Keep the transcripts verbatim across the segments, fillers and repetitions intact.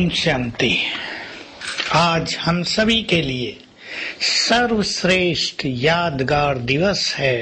ओम शांति। आज हम सभी के लिए सर्वश्रेष्ठ यादगार दिवस है।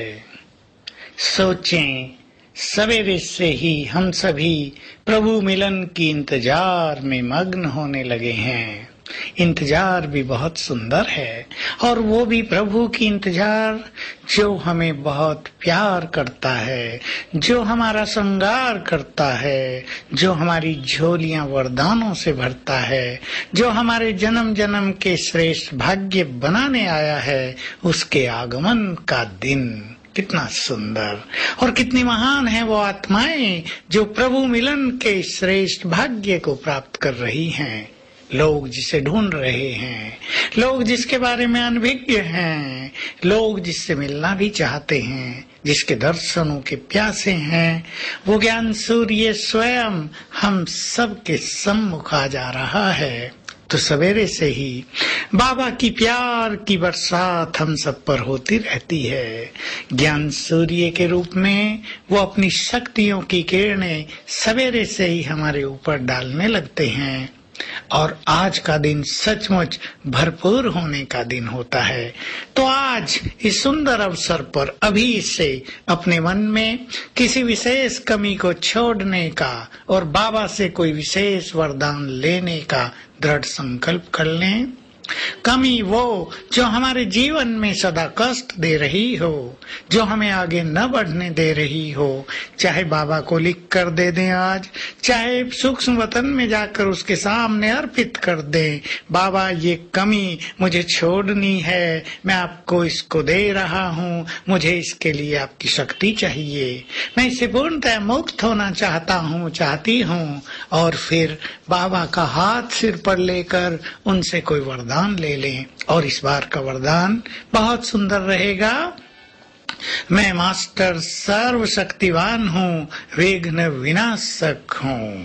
सोचें, सवेरे से ही हम सभी प्रभु मिलन की इंतजार में मग्न होने लगे हैं। इंतजार भी बहुत सुंदर है, और वो भी प्रभु की इंतजार जो हमें बहुत प्यार करता है, जो हमारा श्रृंगार करता है, जो हमारी झोलियां वरदानों से भरता है, जो हमारे जन्म जन्म के श्रेष्ठ भाग्य बनाने आया है। उसके आगमन का दिन कितना सुंदर और कितनी महान है वो आत्माएं जो प्रभु मिलन के श्रेष्ठ भाग्य को प्राप्त कर रही हैं। लोग जिसे ढूंढ रहे हैं, लोग जिसके बारे में अनभिज्ञ हैं, लोग जिससे मिलना भी चाहते हैं, जिसके दर्शनों के प्यासे हैं, वो ज्ञान सूर्य स्वयं हम सब के सम्मुख आ जा रहा है। तो सवेरे से ही बाबा की प्यार की बरसात हम सब पर होती रहती है। ज्ञान सूर्य के रूप में वो अपनी शक्तियों की किरणें सवेरे से ही हमारे ऊपर डालने लगते हैं, और आज का दिन सचमुच भरपूर होने का दिन होता है। तो आज इस सुंदर अवसर पर अभी से अपने मन में किसी विशेष कमी को छोड़ने का और बाबा से कोई विशेष वरदान लेने का दृढ़ संकल्प कर लें। कमी वो जो हमारे जीवन में सदा कष्ट दे रही हो, जो हमें आगे न बढ़ने दे रही हो, चाहे बाबा को लिख कर दे दें आज, चाहे सूक्ष्म वतन में जाकर उसके सामने अर्पित कर दें। बाबा, ये कमी मुझे छोड़नी है, मैं आपको इसको दे रहा हूँ, मुझे इसके लिए आपकी शक्ति चाहिए, मैं इससे पूर्णतः मुक्त होना चाहता हूँ, चाहती हूँ। और फिर बाबा का हाथ सिर पर लेकर उनसे कोई वरदान ले लें। और इस बार का वरदान बहुत सुंदर रहेगा। मैं मास्टर सर्वशक्तिवान हूँ, विघ्न विनाशक हूँ।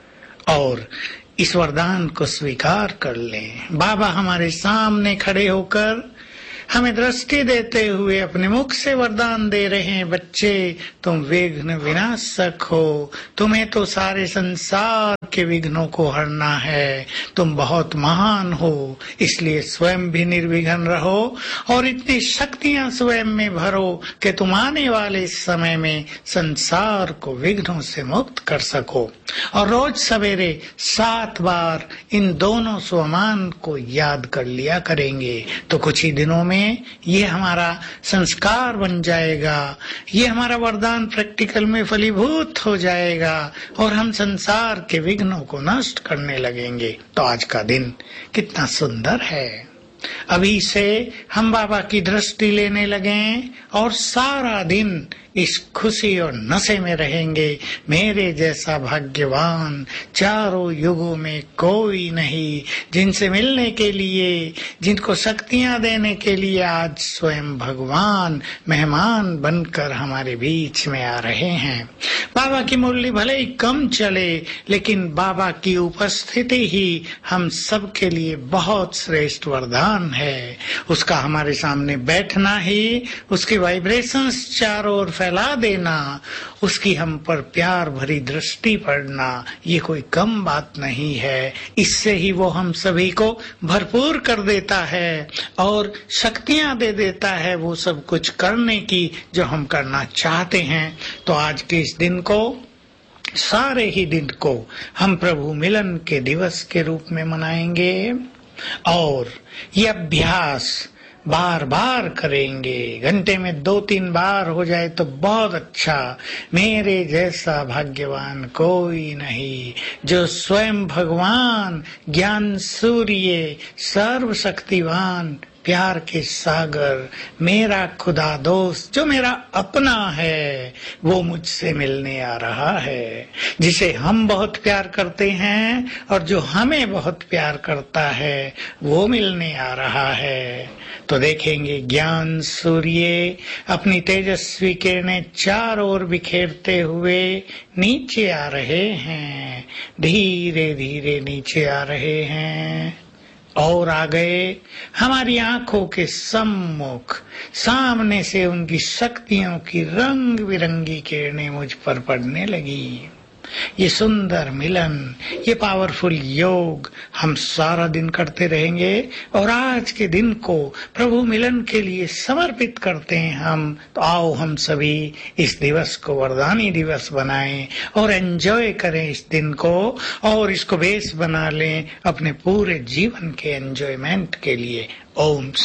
और इस वरदान को स्वीकार कर लें। बाबा हमारे सामने खड़े होकर हमें दृष्टि देते हुए अपने मुख से वरदान दे रहे हैं। बच्चे, तुम विघ्न विनाशक हो, तुम्हें तो सारे संसार के विघ्नों को हरना है, तुम बहुत महान हो, इसलिए स्वयं भी निर्विघ्न रहो और इतनी शक्तियां स्वयं में भरो कि तुम आने वाले समय में संसार को विघ्नों से मुक्त कर सको। और रोज सवेरे सात बार इन दोनों स्वमान को याद कर लिया करेंगे, तो कुछ ही दिनों में ये हमारा संस्कार बन जाएगा, ये हमारा वरदान प्रैक्टिकल में फलीभूत हो जाएगा और हम संसार के विघ्नों को नष्ट करने लगेंगे। तो आज का दिन कितना सुंदर है। अभी से हम बाबा की दृष्टि लेने लगें और सारा दिन इस खुशी और नशे में रहेंगे। मेरे जैसा भाग्यवान चारों युगों में कोई नहीं, जिनसे मिलने के लिए, जिनको शक्तियां देने के लिए आज स्वयं भगवान मेहमान बनकर हमारे बीच में आ रहे हैं। बाबा की मुरली भले ही कम चले, लेकिन बाबा की उपस्थिति ही हम सब के लिए बहुत श्रेष्ठ वरदान है। उसका हमारे सामने बैठना ही, उसकी वाइब्रेशंस चारों ओर फैला देना, उसकी हम पर प्यार भरी दृष्टि पड़ना, ये कोई कम बात नहीं है। इससे ही वो हम सभी को भरपूर कर देता है और शक्तियां दे देता है वो सब कुछ करने की जो हम करना चाहते हैं। तो आज के इस दिन को, सारे ही दिन को हम प्रभु मिलन के दिवस के रूप में मनाएंगे और ये अभ्यास बार बार करेंगे। घंटे में दो तीन बार हो जाए तो बहुत अच्छा। मेरे जैसा भाग्यवान कोई नहीं, जो स्वयं भगवान ज्ञान सूर्य सर्वशक्तिवान प्यार के सागर मेरा खुदा दोस्त जो मेरा अपना है, वो मुझसे मिलने आ रहा है। जिसे हम बहुत प्यार करते हैं और जो हमें बहुत प्यार करता है, वो मिलने आ रहा है। तो देखेंगे ज्ञान सूर्य अपनी तेजस्वी किरणें चारों ओर बिखेरते हुए नीचे आ रहे हैं, धीरे धीरे नीचे आ रहे हैं और आ गए हमारी आंखों के सम्मुख। सामने से उनकी शक्तियों की रंग बिरंगी किरणें मुझ पर पड़ने लगी। ये सुंदर मिलन, ये पावरफुल योग हम सारा दिन करते रहेंगे और आज के दिन को प्रभु मिलन के लिए समर्पित करते हैं हम। तो आओ हम सभी इस दिवस को वरदानी दिवस बनाएं और एंजॉय करें इस दिन को, और इसको बेस बना लें अपने पूरे जीवन के एंजॉयमेंट के लिए। ओम